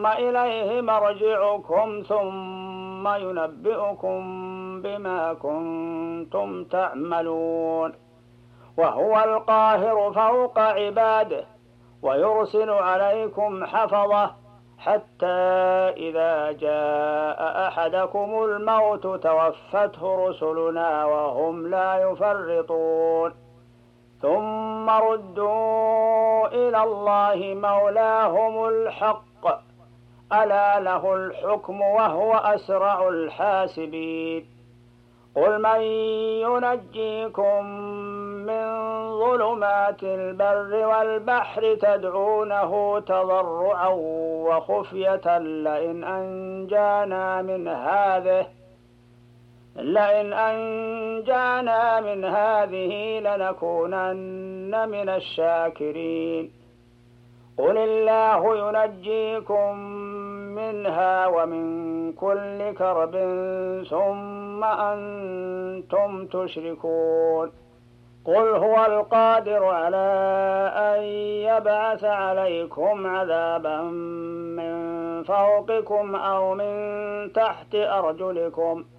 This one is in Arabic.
ثم إليه مرجعكم ثم ينبئكم بما كنتم تعملون وهو القاهر فوق عباده ويرسل عليكم حفظة حتى إذا جاء أحدكم الموت توفته رسلنا وهم لا يفرطون ثم ردوا إلى الله مولاهم الحق ألا له الحكم وهو أسرع الحاسبين قل من ينجيكم من ظلمات البر والبحر تدعونه تضرعا وخفية لئن أنجانا من هذه لنكونن من الشاكرين قل الله ينجيكم منها ومن كل كرب ثم أنتم تشركون قل هو القادر على أن يبعث عليكم عذابا من فوقكم أو من تحت أرجلكم